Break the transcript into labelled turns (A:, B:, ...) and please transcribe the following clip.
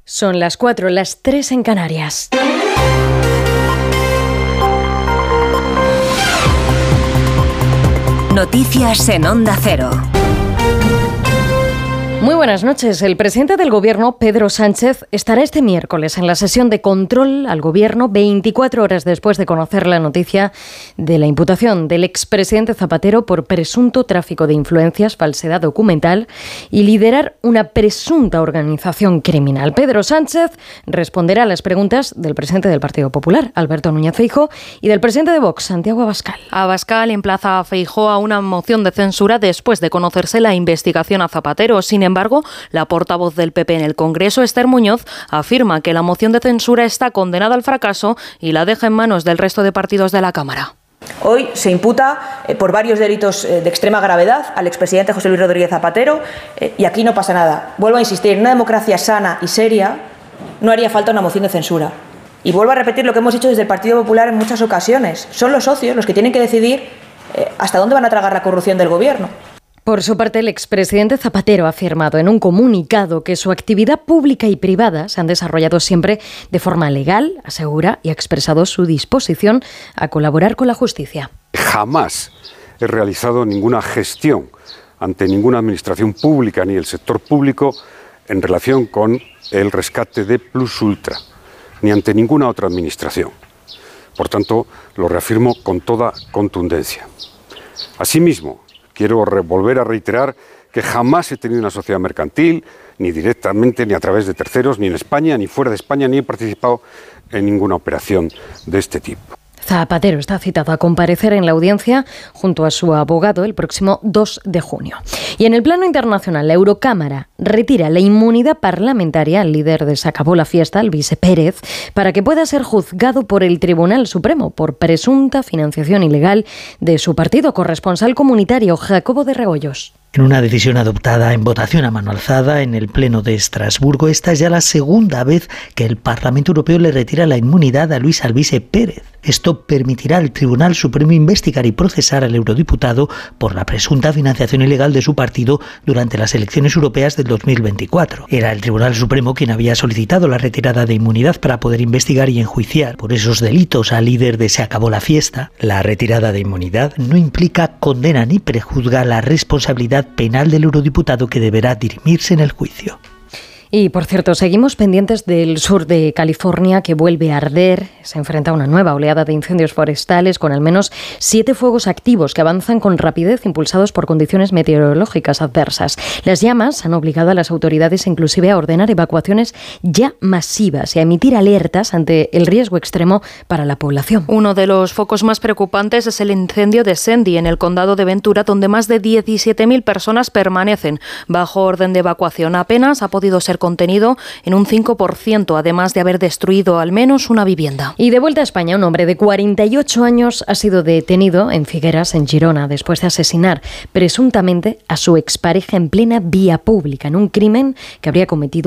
A: Son las 4, las 3 en Canarias.
B: Noticias en Onda Cero.
A: Muy buenas noches. El presidente del Gobierno, Pedro Sánchez, estará este miércoles en la sesión de control al Gobierno, 24 horas después de conocer la noticia de la imputación del expresidente Zapatero por presunto tráfico de influencias, falsedad documental y liderar una presunta organización criminal. Pedro Sánchez responderá a las preguntas del presidente del Partido Popular, Alberto Núñez Feijóo, y del presidente de Vox, Santiago Abascal.
C: Abascal emplaza a Feijóo a una moción de censura después de conocerse la investigación a Zapatero. Sin embargo, la portavoz del PP en el Congreso, Esther Muñoz, afirma que la moción de censura está condenada al fracaso y la deja en manos del resto de partidos de la Cámara.
D: Hoy se imputa por varios delitos de extrema gravedad al expresidente José Luis Rodríguez Zapatero y aquí no pasa nada. Vuelvo a insistir, en una democracia sana y seria no haría falta una moción de censura. Y vuelvo a repetir lo que hemos dicho desde el Partido Popular en muchas ocasiones. Son los socios los que tienen que decidir hasta dónde van a tragar la corrupción del Gobierno.
A: Por su parte, el expresidente Zapatero ha afirmado en un comunicado que su actividad pública y privada se han desarrollado siempre de forma legal, asegura, y ha expresado su disposición a colaborar con la justicia.
E: Jamás he realizado ninguna gestión ante ninguna administración pública ni el sector público en relación con el rescate de Plus Ultra, ni ante ninguna otra administración. Por tanto, lo reafirmo con toda contundencia. Asimismo, quiero volver a reiterar que jamás he tenido una sociedad mercantil, ni directamente, ni a través de terceros, ni en España, ni fuera de España, ni he participado en ninguna operación de este tipo.
A: Zapatero está citado a comparecer en la audiencia junto a su abogado el próximo 2 de junio. Y en el plano internacional, la Eurocámara retira la inmunidad parlamentaria al líder de Se Acabó la Fiesta, Alvise Pérez, para que pueda ser juzgado por el Tribunal Supremo por presunta financiación ilegal de su partido. Corresponsal comunitario, Jacobo de Regoyos.
F: En una decisión adoptada en votación a mano alzada en el Pleno de Estrasburgo, esta es ya la segunda vez que el Parlamento Europeo le retira la inmunidad a Luis Alvise Pérez. Esto permitirá al Tribunal Supremo investigar y procesar al eurodiputado por la presunta financiación ilegal de su partido durante las elecciones europeas del 2024. Era el Tribunal Supremo quien había solicitado la retirada de inmunidad para poder investigar y enjuiciar por esos delitos al líder de Se Acabó la Fiesta. La retirada de inmunidad no implica condena ni prejuzga la responsabilidad penal del eurodiputado que deberá dirimirse en el juicio.
A: Y, por cierto, seguimos pendientes del sur de California, que vuelve a arder. Se enfrenta a una nueva oleada de incendios forestales con al menos 7 fuegos activos que avanzan con rapidez, impulsados por condiciones meteorológicas adversas. Las llamas han obligado a las autoridades inclusive a ordenar evacuaciones ya masivas y a emitir alertas ante el riesgo extremo para la población.
C: Uno de los focos más preocupantes es el incendio de Sandy, en el condado de Ventura, donde más de 17.000 personas permanecen bajo orden de evacuación. Apenas ha podido ser contenido en un 5%, además de haber destruido al menos una vivienda.
A: Y de vuelta a España, un hombre de 48 años ha sido detenido en Figueras, en Girona, después de asesinar presuntamente a su expareja en plena vía pública, en un crimen que habría cometido